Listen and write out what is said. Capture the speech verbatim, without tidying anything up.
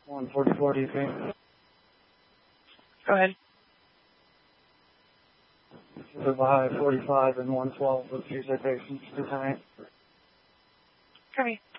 one forty-four, do you think? Go ahead. The high forty-five and one twelve with two citations tonight. Copy.